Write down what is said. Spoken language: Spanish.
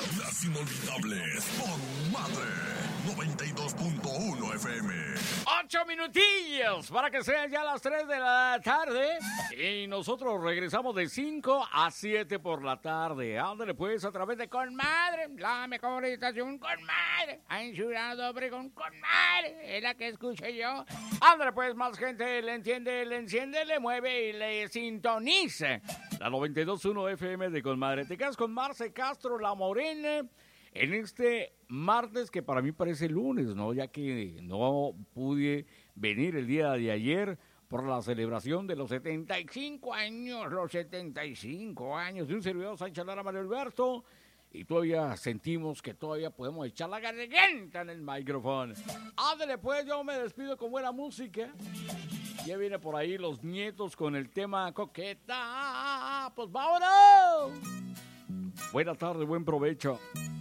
Las inolvidables con Madre 92.1 FM. 8 minutillos para que sean ya las 3 de la tarde. Y nosotros regresamos de 5 a 7 por la tarde. Ándale pues a través de Con Madre, la mejor estación Con Madre. En Ciudad Obregón Con Madre, es la que escuché yo. Ándale pues, más gente le entiende, le enciende, le mueve y le sintoniza. La 92.1 FM de Con Madre. Te quedas con Marce Castro, La Morena, en este martes que para mí parece lunes, ¿no? Ya que no pude venir el día de ayer por la celebración de los 75 años de un servidor Sánchez Lara Mario Alberto. Y todavía sentimos que todavía podemos echar la garganta en el micrófono. Ándale pues, yo me despido con buena música. Ya viene por ahí los nietos con el tema Coqueta. Pues vámonos. Buena tarde, buen provecho.